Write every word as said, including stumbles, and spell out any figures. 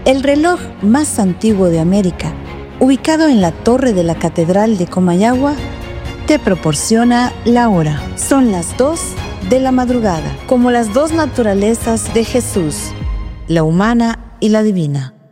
El reloj más antiguo de América, ubicado en la torre de la Catedral de Comayagua, te proporciona la hora. Son las dos de la madrugada, como las dos naturalezas de Jesús, la humana y la divina.